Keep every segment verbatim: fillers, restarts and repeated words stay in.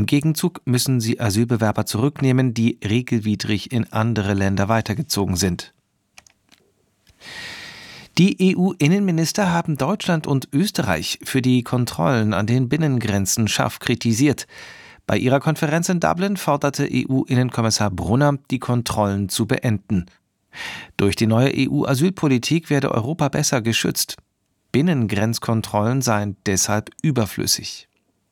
Im Gegenzug müssen sie Asylbewerber zurücknehmen, die regelwidrig in andere Länder weitergezogen sind. Die E U-Innenminister haben Deutschland und Österreich für die Kontrollen an den Binnengrenzen scharf kritisiert. Bei ihrer Konferenz in Dublin forderte E U-Innenkommissar Brunner, die Kontrollen zu beenden. Durch die neue E U-Asylpolitik werde Europa besser geschützt. Binnengrenzkontrollen seien deshalb überflüssig.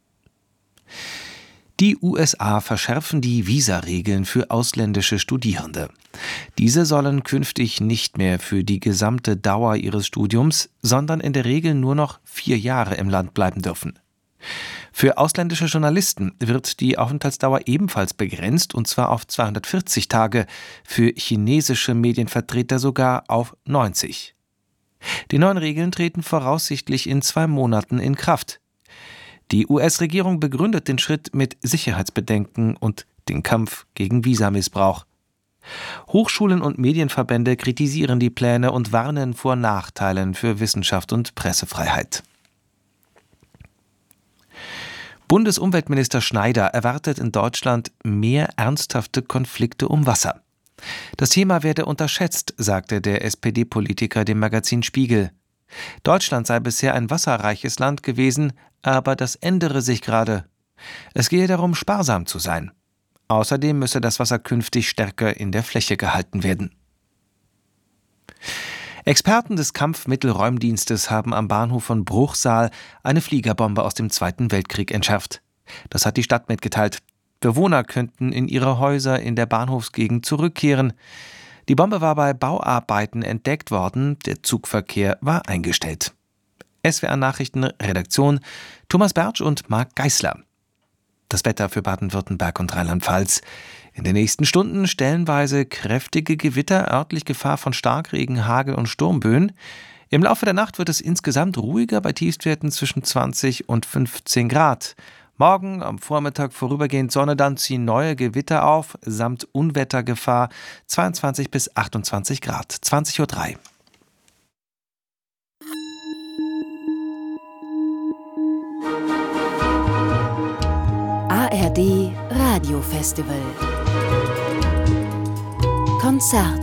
Die U S A verschärfen die Visaregeln für ausländische Studierende. Diese sollen künftig nicht mehr für die gesamte Dauer ihres Studiums, sondern in der Regel nur noch vier Jahre im Land bleiben dürfen. Für ausländische Journalisten wird die Aufenthaltsdauer ebenfalls begrenzt, und zwar auf zweihundertvierzig Tage, für chinesische Medienvertreter sogar auf neunzig. Die neuen Regeln treten voraussichtlich in zwei Monaten in Kraft. Die U S-Regierung begründet den Schritt mit Sicherheitsbedenken und den Kampf gegen Visamissbrauch. Hochschulen und Medienverbände kritisieren die Pläne und warnen vor Nachteilen für Wissenschaft und Pressefreiheit. Bundesumweltminister Schneider erwartet in Deutschland mehr ernsthafte Konflikte um Wasser. Das Thema werde unterschätzt, sagte der S P D-Politiker dem Magazin Spiegel. Deutschland sei bisher ein wasserreiches Land gewesen, aber das ändere sich gerade. Es gehe darum, sparsam zu sein. Außerdem müsse das Wasser künftig stärker in der Fläche gehalten werden. Experten des Kampfmittelräumdienstes haben am Bahnhof von Bruchsal eine Fliegerbombe aus dem Zweiten Weltkrieg entschärft. Das hat die Stadt mitgeteilt. Bewohner könnten in ihre Häuser in der Bahnhofsgegend zurückkehren. Die Bombe war bei Bauarbeiten entdeckt worden, der Zugverkehr war eingestellt. S W R Nachrichten Redaktion Thomas Bertsch und Marc Geißler. Das Wetter für Baden-Württemberg und Rheinland-Pfalz. In den nächsten Stunden stellenweise kräftige Gewitter, örtlich Gefahr von Starkregen, Hagel und Sturmböen. Im Laufe der Nacht wird es insgesamt ruhiger bei Tiefstwerten zwischen zwanzig und fünfzehn Grad. Morgen am Vormittag vorübergehend Sonne, dann ziehen neue Gewitter auf, samt Unwettergefahr zweiundzwanzig bis achtundzwanzig Grad. zwanzig Uhr drei. A R D Radiofestival Konzert.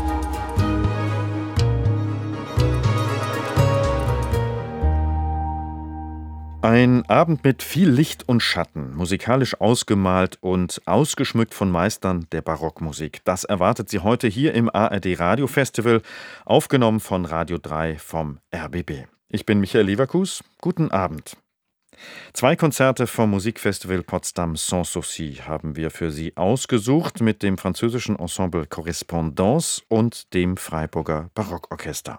Ein Abend mit viel Licht und Schatten, musikalisch ausgemalt und ausgeschmückt von Meistern der Barockmusik. Das erwartet Sie heute hier im A R D Radiofestival, aufgenommen von Radio drei vom R B B. Ich bin Michael Leverkus, guten Abend. Zwei Konzerte vom Musikfestival Potsdam Sans Souci haben wir für Sie ausgesucht mit dem französischen Ensemble Correspondance und dem Freiburger Barockorchester.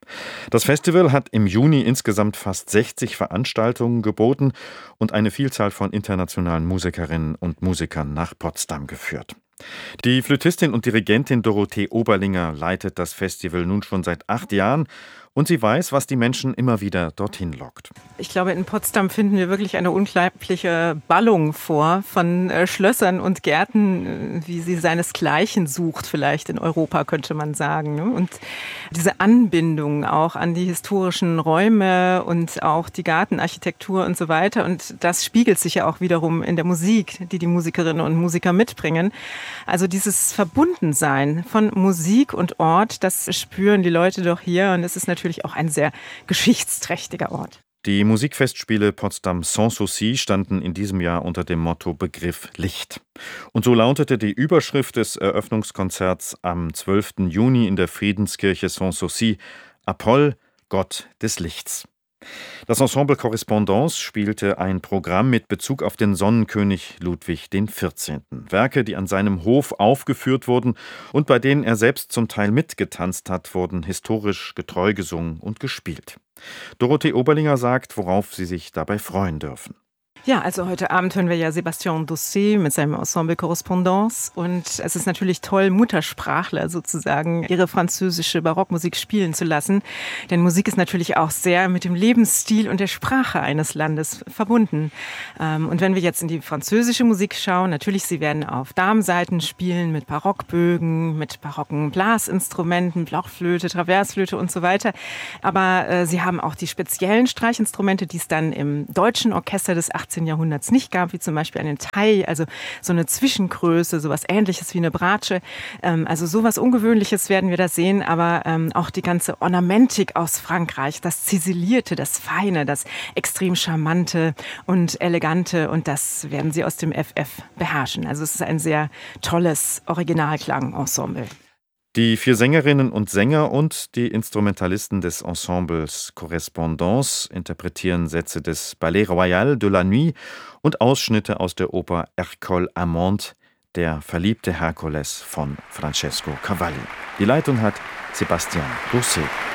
Das Festival hat im Juni insgesamt fast sechzig Veranstaltungen geboten und eine Vielzahl von internationalen Musikerinnen und Musikern nach Potsdam geführt. Die Flötistin und Dirigentin Dorothee Oberlinger leitet das Festival nun schon seit acht Jahren und sie weiß, was die Menschen immer wieder dorthin lockt. Ich glaube, in Potsdam finden wir wirklich eine unglaubliche Ballung vor von äh, Schlössern und Gärten, äh, wie sie seinesgleichen sucht, vielleicht in Europa, könnte man sagen. Ne? Und diese Anbindung auch an die historischen Räume und auch die Gartenarchitektur und so weiter. Und das spiegelt sich ja auch wiederum in der Musik, die die Musikerinnen und Musiker mitbringen. Also dieses Verbundensein von Musik und Ort, das spüren die Leute doch hier. Und es ist natürlich natürlich auch ein sehr geschichtsträchtiger Ort. Die Musikfestspiele Potsdam Sans Souci standen in diesem Jahr unter dem Motto Begriff Licht. Und so lautete die Überschrift des Eröffnungskonzerts am zwölften Juni in der Friedenskirche Sans Souci: Apoll, Gott des Lichts. Das Ensemble Correspondance spielte ein Programm mit Bezug auf den Sonnenkönig Ludwig den vierzehnten. Werke, die an seinem Hof aufgeführt wurden und bei denen er selbst zum Teil mitgetanzt hat, wurden historisch getreu gesungen und gespielt. Dorothee Oberlinger sagt, worauf sie sich dabei freuen dürfen. Ja, also heute Abend hören wir ja Sébastien Dossé mit seinem Ensemble Correspondance und es ist natürlich toll, Muttersprachler sozusagen ihre französische Barockmusik spielen zu lassen, denn Musik ist natürlich auch sehr mit dem Lebensstil und der Sprache eines Landes verbunden. Und wenn wir jetzt in die französische Musik schauen, natürlich, sie werden auf Darmsaiten spielen mit Barockbögen, mit barocken Blasinstrumenten, Blockflöte, Traversflöte und so weiter, aber sie haben auch die speziellen Streichinstrumente, die es dann im Deutschen Orchester des achtzehnten achtzehnten Jahrhunderts nicht gab, wie zum Beispiel einen Taille, also so eine Zwischengröße, sowas Ähnliches wie eine Bratsche. Ähm, also sowas Ungewöhnliches werden wir da sehen, aber ähm, auch die ganze Ornamentik aus Frankreich, das Ziselierte, das Feine, das extrem Charmante und Elegante, und das werden Sie aus dem F F beherrschen. Also es ist ein sehr tolles Originalklangensemble. Die vier Sängerinnen und Sänger und die Instrumentalisten des Ensembles Correspondance interpretieren Sätze des Ballet Royal de la Nuit und Ausschnitte aus der Oper Ercole Amande, der verliebte Herkules von Francesco Cavalli. Die Leitung hat Sebastian Bourset.